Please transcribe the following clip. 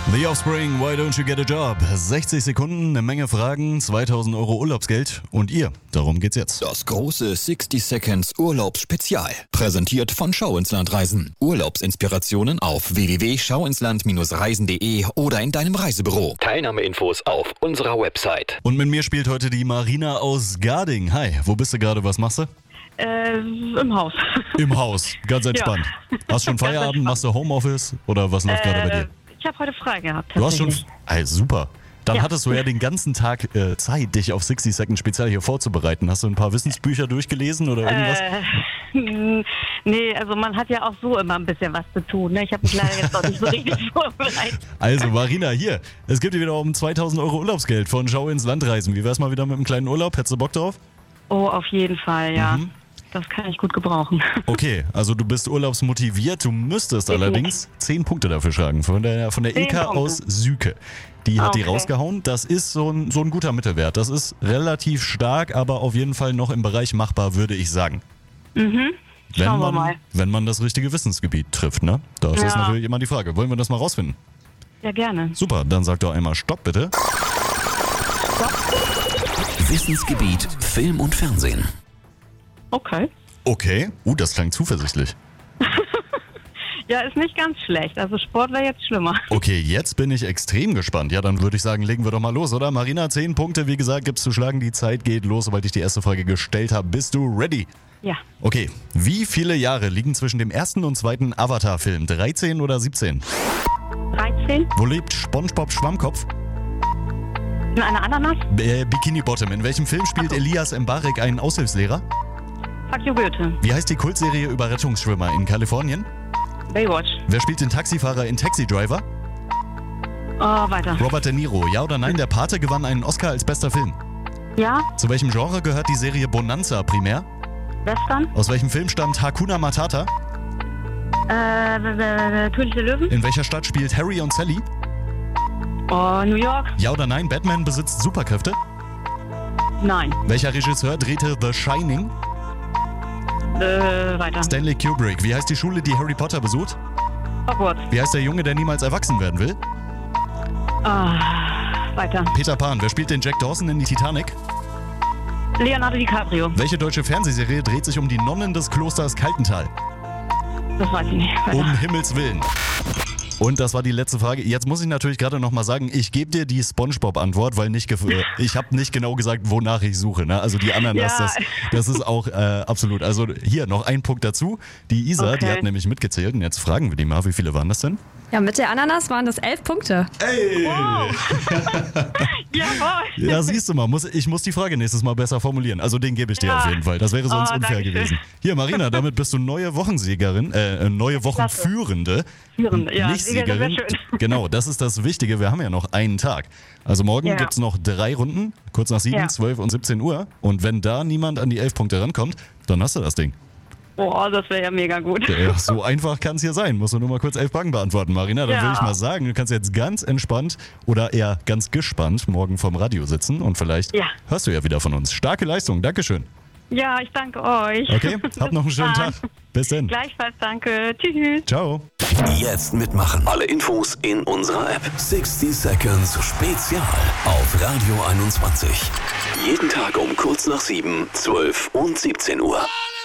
The Offspring, Why Don't You Get a Job? 60 Sekunden, eine Menge Fragen, 2.000 Euro Urlaubsgeld und ihr. Darum geht's jetzt. Das große 60 Seconds Urlaubsspezial. Präsentiert von Schau ins Land Reisen. Urlaubsinspirationen auf www.schauinsland-reisen.de oder in deinem Reisebüro. Teilnahmeinfos auf unserer Website. Und mit mir spielt heute die Marina aus Garding. Hi, wo bist du gerade? Was machst du? Im Haus. Im Haus, ganz entspannt. Ja. Hast schon Feierabend? Machst du Homeoffice oder was läuft gerade bei dir? Ich habe heute frei gehabt. Du hast schon. Super. Dann Ja. hattest du ja den ganzen Tag Zeit, dich auf 60 Seconds speziell hier vorzubereiten. Hast du ein paar Wissensbücher durchgelesen oder irgendwas? Nee, also man hat ja auch so immer ein bisschen was zu tun. Ne? Ich habe mich leider jetzt noch nicht so richtig vorbereitet. Also Marina, hier. Es gibt dir wieder um 2.000 Euro Urlaubsgeld von Schau ins Land Reisen. Wie wär's mal wieder mit einem kleinen Urlaub? Hättest du Bock drauf? Oh, auf jeden Fall, ja. Das kann ich gut gebrauchen. Okay, also du bist urlaubsmotiviert. Du müsstest allerdings 10 Punkte dafür schlagen. Von der 10 Ilka Punkte. aus Süke. Die hat die Okay. rausgehauen. Das ist so ein guter Mittelwert. Das ist relativ stark, aber auf jeden Fall noch im Bereich machbar, würde ich sagen. Schauen wir mal. Wenn man das richtige Wissensgebiet trifft, ne? Das ist Ja. natürlich immer die Frage. Wollen wir das mal rausfinden? Ja, gerne. Super, dann sag doch einmal Stopp, bitte. Wissensgebiet Film und Fernsehen. Okay. Okay. Das klang zuversichtlich. Ja, ist nicht ganz schlecht. Also Sport wäre jetzt schlimmer. Okay, jetzt bin ich extrem gespannt. Ja, dann würde ich sagen, legen wir doch mal los, oder? Marina, 10 Punkte, wie gesagt, gibt's zu schlagen. Die Zeit geht los, sobald ich die erste Frage gestellt habe. Bist du ready? Ja. Okay, wie viele Jahre liegen zwischen dem ersten und zweiten Avatar-Film? 13 oder 17? 13. Wo lebt SpongeBob Schwammkopf? In einer Ananas. Bikini Bottom. In welchem Film spielt Elias Mbarek einen Aushilfslehrer? Fuck you, Goethe. Wie heißt die Kultserie über Rettungsschwimmer in Kalifornien? Baywatch. Wer spielt den Taxifahrer in Taxi Driver? Weiter. Robert De Niro. Ja oder nein, der Pate gewann einen Oscar als bester Film. Ja. Zu welchem Genre gehört die Serie Bonanza primär? Western. Aus welchem Film stammt Hakuna Matata? König der Löwen. In welcher Stadt spielt Harry und Sally? New York. Ja oder nein, Batman besitzt Superkräfte? Nein. Welcher Regisseur drehte The Shining? Weiter. Stanley Kubrick. Wie heißt die Schule, die Harry Potter besucht? Hogwarts. Wie heißt der Junge, der niemals erwachsen werden will? Weiter. Peter Pan. Wer spielt den Jack Dawson in die Titanic? Leonardo DiCaprio. Welche deutsche Fernsehserie dreht sich um die Nonnen des Klosters Kaltental? Das weiß ich nicht. Weiter. Um Himmels Willen. Und das war die letzte Frage. Jetzt muss ich natürlich gerade nochmal sagen, ich gebe dir die SpongeBob-Antwort, weil ich habe nicht genau gesagt, wonach ich suche. Ne? Also die Ananas, Ja. das ist auch absolut. Also hier noch ein Punkt dazu. Die Isa, die Okay. hat nämlich mitgezählt. Und jetzt fragen wir die mal, wie viele waren das denn? Ja, mit der Ananas waren das 11 Punkte. Ey! Jawohl. Ja, siehst du mal, ich muss die Frage nächstes Mal besser formulieren. Also den gebe ich dir Ja. auf jeden Fall. Das wäre sonst unfair Dankeschön. gewesen. Hier, Marina, damit bist du neue Wochensiegerin, neue Wochenführende. Führende, ja. Nicht Sieger, das wär Siegerin. schön. Genau, das ist das Wichtige. Wir haben ja noch einen Tag. Also morgen Ja. gibt's noch 3 Runden, kurz nach 7, Ja. 12 und 17 Uhr. Und wenn da niemand an die 11 Punkte rankommt, dann hast du das Ding. Boah, das wäre ja mega gut. Ja, so einfach kann es hier sein. Musst du nur mal kurz 11 Fragen beantworten, Marina. Dann Ja. würde ich mal sagen, du kannst jetzt ganz entspannt oder eher ganz gespannt morgen vorm Radio sitzen und vielleicht Ja. hörst du ja wieder von uns. Starke Leistung, Dankeschön. Ja, ich danke euch. Okay, hab noch einen schönen Tag. Bis dann. Gleichfalls, danke. Tschüss. Ciao. Jetzt mitmachen. Alle Infos in unserer App. 60 Seconds Spezial auf Radio 21. Jeden Tag um kurz nach 7, 12 und 17 Uhr.